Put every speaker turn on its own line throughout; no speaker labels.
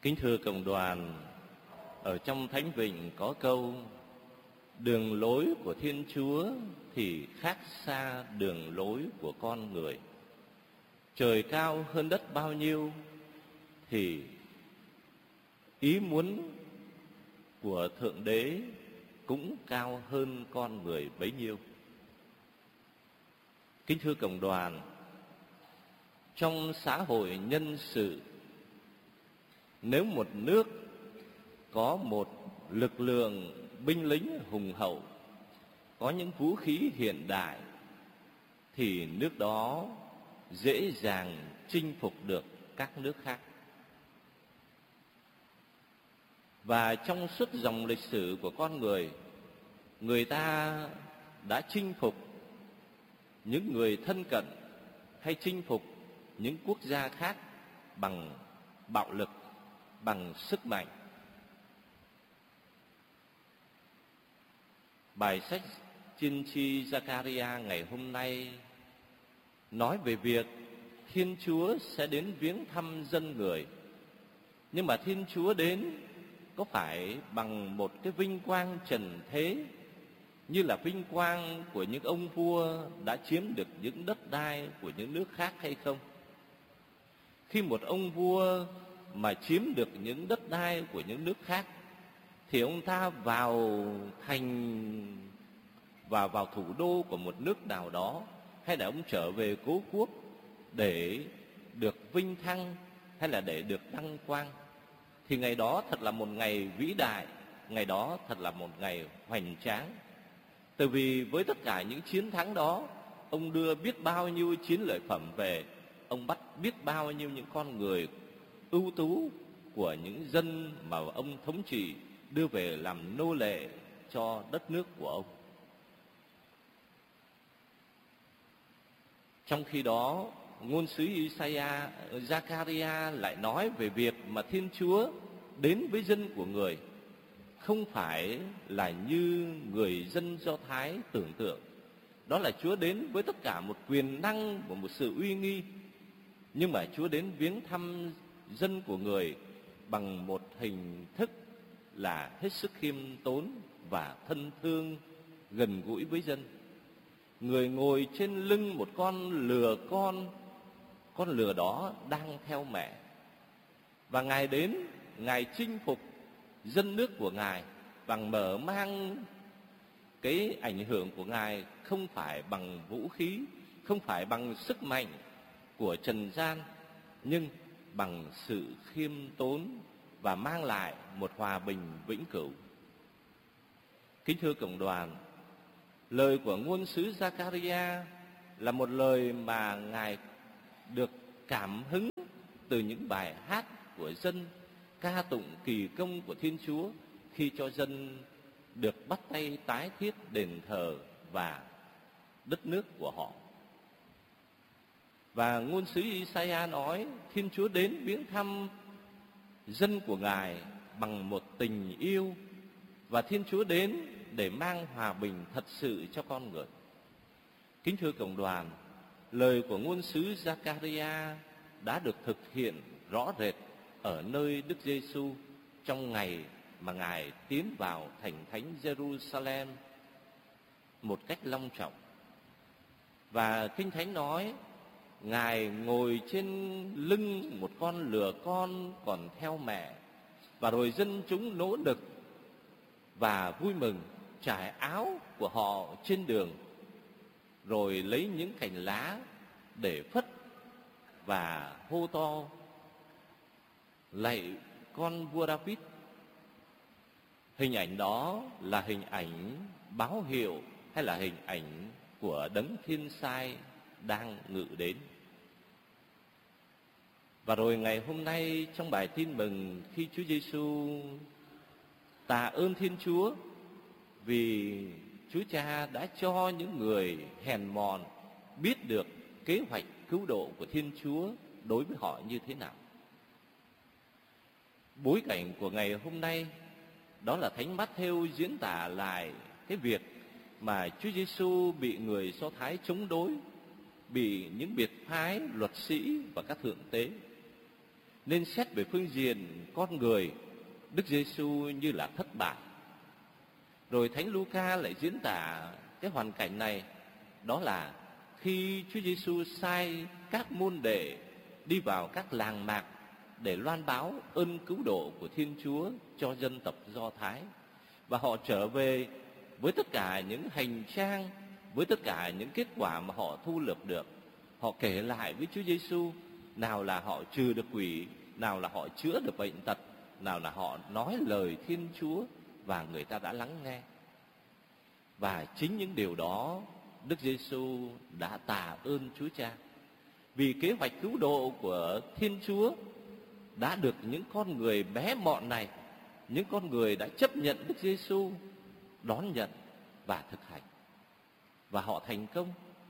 Kính thưa cộng đoàn, ở trong Thánh Vịnh có câu: đường lối của Thiên Chúa thì khác xa đường lối của con người. Trời cao hơn đất bao nhiêu thì ý muốn của Thượng Đế cũng cao hơn con người bấy nhiêu. Kính thưa cộng đoàn, trong xã hội nhân sự, nếu một nước có một lực lượng binh lính hùng hậu, có những vũ khí hiện đại, thì nước đó dễ dàng chinh phục được các nước khác. Và trong suốt dòng lịch sử của con người, người ta đã chinh phục những người thân cận hay chinh phục những quốc gia khác bằng bạo lực, bằng sức mạnh. Bài sách Tiên tri Giăng-ca-ri-a ngày hôm nay nói về việc Thiên Chúa sẽ đến viếng thăm dân người. Nhưng mà Thiên Chúa đến có phải bằng một cái vinh quang trần thế, như là vinh quang của những ông vua đã chiếm được những đất đai của những nước khác hay không? Khi một ông vua mà chiếm được những đất đai của những nước khác, thì ông ta vào thành và vào thủ đô của một nước nào đó, hay là ông trở về cố quốc để được vinh thăng, hay là để được đăng quang, thì ngày đó thật là một ngày vĩ đại, ngày đó thật là một ngày hoành tráng. Tại vì với tất cả những chiến thắng đó, ông đưa biết bao nhiêu chiến lợi phẩm về, ông bắt biết bao nhiêu những con người ưu tú của những dân mà ông thống trị đưa về làm nô lệ cho đất nước của ông. Trong khi đó, ngôn sứ Giăng-ca-ri-a lại nói về việc mà Thiên Chúa đến với dân của người không phải là như người dân Do Thái tưởng tượng. Đó là Chúa đến với tất cả một quyền năng và một sự uy nghi. Nhưng mà Chúa đến viếng thăm dân của người bằng một hình thức là hết sức khiêm tốn và thân thương, gần gũi với dân. Người ngồi trên lưng một con lừa con lừa đó đang theo mẹ. Và Ngài đến, Ngài chinh phục dân nước của Ngài bằng mở mang cái ảnh hưởng của Ngài, không phải bằng vũ khí, không phải bằng sức mạnh của trần gian, nhưng bằng sự khiêm tốn và mang lại một hòa bình vĩnh cửu. Kính thưa cộng đoàn, lời của ngôn sứ Giăng-ca-ri-a là một lời mà Ngài được cảm hứng từ những bài hát của dân ca tụng kỳ công của Thiên Chúa khi cho dân được bắt tay tái thiết đền thờ và đất nước của họ. Và ngôn sứ Isaiah nói Thiên Chúa đến viếng thăm dân của Ngài bằng một tình yêu, và Thiên Chúa đến để mang hòa bình thật sự cho con người. Kính thưa cộng đoàn, lời của ngôn sứ Giăng-ca-ri-a đã được thực hiện rõ rệt ở nơi Đức Giêsu trong ngày mà Ngài tiến vào thành thánh Jerusalem một cách long trọng. Và Kinh Thánh nói Ngài ngồi trên lưng một con lừa con còn theo mẹ, và rồi dân chúng nỗ lực và vui mừng trải áo của họ trên đường, rồi lấy những cành lá để phất và hô to lạy con vua David. Hình ảnh đó là hình ảnh báo hiệu hay là hình ảnh của đấng thiên sai đang ngự đến. Và rồi ngày hôm nay trong bài tin mừng, khi Chúa Giêsu tạ ơn Thiên Chúa vì Chúa Cha đã cho những người hèn mọn biết được kế hoạch cứu độ của Thiên Chúa đối với họ như thế nào. Bối cảnh của ngày hôm nay đó là Thánh Mát-thêu diễn tả lại cái việc mà Chúa Giêsu bị người Do Thái chống đối, bị những biệt phái luật sĩ và các thượng tế. Nên xét về phương diện con người, Đức Giêsu như là thất bại. Rồi Thánh Luca lại diễn tả cái hoàn cảnh này, đó là khi Chúa Giêsu sai các môn đệ đi vào các làng mạc để loan báo ơn cứu độ của Thiên Chúa cho dân tộc Do Thái. Và họ trở về với tất cả những hành trang, với tất cả những kết quả mà họ thu lượm được. Họ kể lại với Chúa Giêsu, nào là họ trừ được quỷ, nào là họ chữa được bệnh tật, nào là họ nói lời Thiên Chúa, và người ta đã lắng nghe. Và chính những điều đó Đức Giêsu đã tạ ơn Chúa Cha, vì kế hoạch cứu độ của Thiên Chúa đã được những con người bé mọn này, những con người đã chấp nhận Đức Giêsu, đón nhận và thực hành, và họ thành công.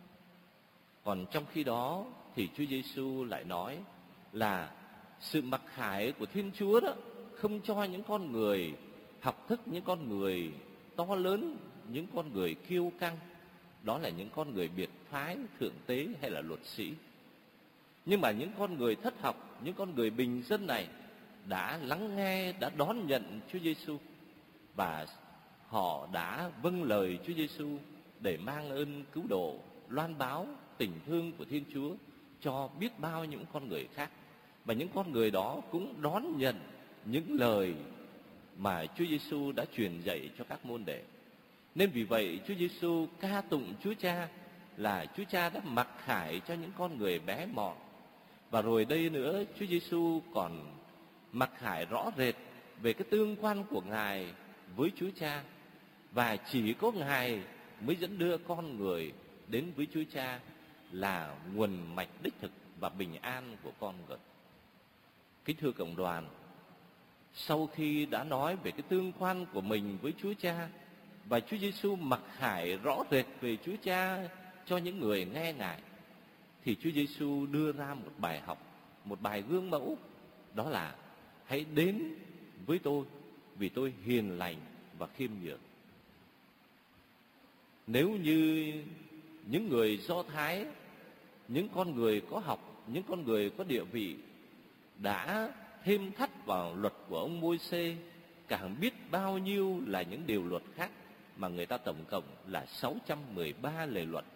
Còn trong khi đó thì Chúa Giêsu lại nói là sự mặc khải của Thiên Chúa đó không cho những con người học thức, những con người to lớn, những con người kiêu căng, đó là những con người biệt phái, thượng tế hay là luật sĩ. Nhưng mà những con người thất học, những con người bình dân này đã lắng nghe, đã đón nhận Chúa Giêsu, và họ đã vâng lời Chúa Giêsu để mang ơn cứu độ, loan báo tình thương của Thiên Chúa cho biết bao những con người khác. Và những con người đó cũng đón nhận những lời mà Chúa Giêsu đã truyền dạy cho các môn đệ. Nên vì vậy Chúa Giêsu ca tụng Chúa Cha là Chúa Cha đã mặc khải cho những con người bé mọn. Và rồi đây nữa, Chúa Giêsu còn mặc khải rõ rệt về cái tương quan của Ngài với Chúa Cha, và chỉ có Ngài mới dẫn đưa con người đến với Chúa Cha là nguồn mạch đích thực và bình an của con người. Kính thưa cộng đoàn, sau khi đã nói về cái tương quan của mình với Chúa Cha, và Chúa Giêsu mặc khải rõ rệt về Chúa Cha cho những người nghe Ngài, thì Chúa Giêsu đưa ra một bài học, một bài gương mẫu, đó là hãy đến với tôi vì tôi hiền lành và khiêm nhường. Nếu như những người Do Thái, những con người có học, những con người có địa vị đã thêm thắt vào luật của ông Môi-se, càng biết bao nhiêu là những điều luật khác, mà người ta tổng cộng là 613 lề luật.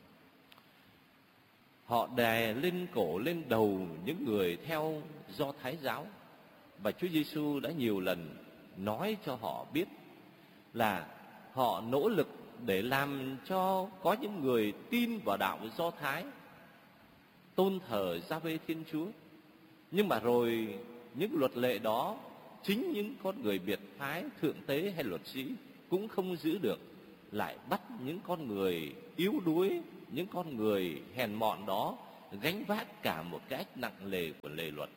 Họ đè lên cổ, lên đầu những người theo Do Thái giáo. Và Chúa Giêsu đã nhiều lần nói cho họ biết là họ nỗ lực để làm cho có những người tin vào đạo Do Thái, tôn thờ Gia-vê Thiên Chúa. Nhưng mà rồi những luật lệ đó, chính những con người biệt phái, thượng tế hay luật sĩ cũng không giữ được, lại bắt những con người yếu đuối, những con người hèn mọn đó gánh vác cả một cái nặng nề của lề luật.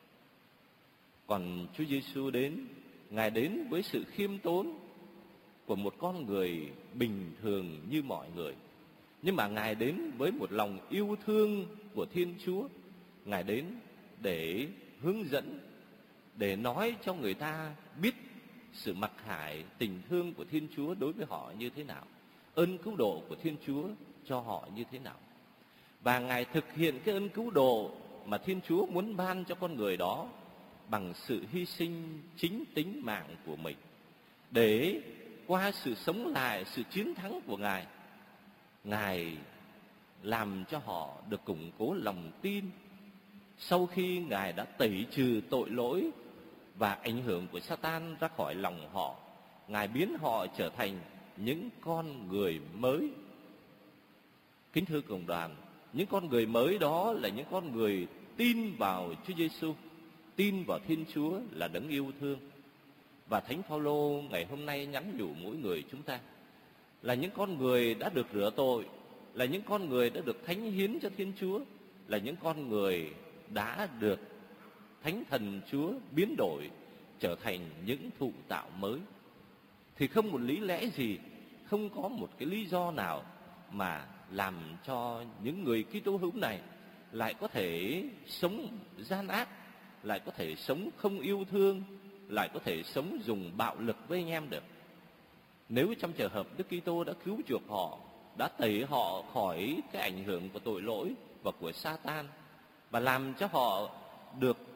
Còn Chúa Giêsu đến, Ngài đến với sự khiêm tốn của một con người bình thường như mọi người, nhưng mà Ngài đến với một lòng yêu thương của Thiên Chúa. Ngài đến để hướng dẫn, để nói cho người ta biết sự mặc khải tình thương của Thiên Chúa đối với họ như thế nào, ơn cứu độ của Thiên Chúa cho họ như thế nào. Và Ngài thực hiện cái ơn cứu độ mà Thiên Chúa muốn ban cho con người đó bằng sự hy sinh chính tính mạng của mình, để qua sự sống lại, sự chiến thắng của Ngài, Ngài làm cho họ được củng cố lòng tin. Sau khi Ngài đã tẩy trừ tội lỗi và ảnh hưởng của Sa-tan ra khỏi lòng họ, Ngài biến họ trở thành những con người mới. Kính thưa cộng đoàn, những con người mới đó là những con người tin vào Chúa Giêsu, tin vào Thiên Chúa là đấng yêu thương. Và Thánh Phaolô ngày hôm nay nhắn nhủ mỗi người chúng ta là những con người đã được rửa tội, là những con người đã được thánh hiến cho Thiên Chúa, là những con người đã được Thánh Thần Chúa biến đổi trở thành những thụ tạo mới. Thì không một lý lẽ gì, không có một cái lý do nào mà làm cho những người Kitô hữu này lại có thể sống gian ác, lại có thể sống không yêu thương, lại có thể sống dùng bạo lực với anh em được. Nếu trong trường hợp Đức Kitô đã cứu chuộc họ, đã tẩy họ khỏi cái ảnh hưởng của tội lỗi và của Sa-tan, và làm cho họ được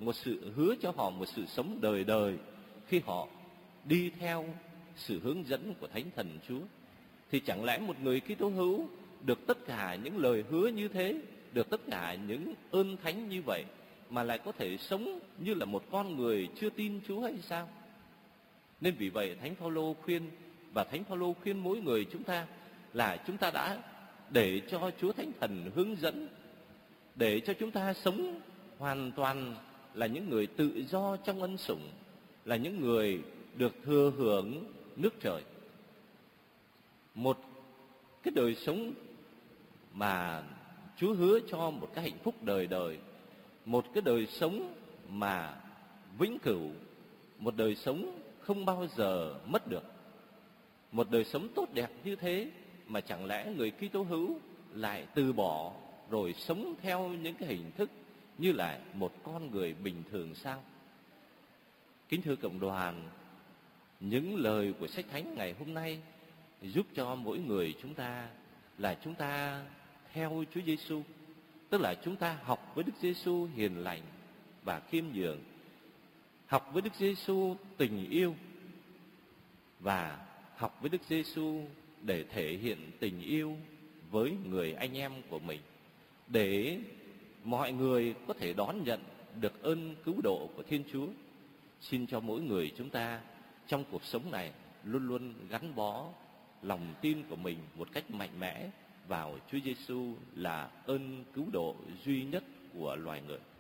một sự hứa cho họ một sự sống đời đời khi họ đi theo sự hướng dẫn của Thánh Thần Chúa. Thì chẳng lẽ một người Kitô hữu được tất cả những lời hứa như thế, được tất cả những ơn thánh như vậy mà lại có thể sống như là một con người chưa tin Chúa hay sao? Nên vì vậy Thánh Phaolô khuyên, và Thánh Phaolô khuyên mỗi người chúng ta là chúng ta đã để cho Chúa Thánh Thần hướng dẫn, để cho chúng ta sống hoàn toàn là những người tự do trong ân sủng, là những người được thừa hưởng nước trời. Một cái đời sống mà Chúa hứa cho một cái hạnh phúc đời đời, một cái đời sống mà vĩnh cửu, một đời sống không bao giờ mất được. Một đời sống tốt đẹp như thế mà chẳng lẽ người Kitô hữu lại từ bỏ rồi sống theo những cái hình thức như là một con người bình thường sao? Kính thưa cộng đoàn, những lời của sách thánh ngày hôm nay giúp cho mỗi người chúng ta là chúng ta theo Chúa Giêsu, tức là chúng ta học với Đức Giêsu hiền lành và khiêm nhường, học với Đức Giêsu tình yêu và học với Đức Giêsu để thể hiện tình yêu với người anh em của mình, để mọi người có thể đón nhận được ơn cứu độ của Thiên Chúa. Xin cho mỗi người chúng ta trong cuộc sống này luôn luôn gắn bó lòng tin của mình một cách mạnh mẽ vào Chúa Giêsu là ơn cứu độ duy nhất của loài người.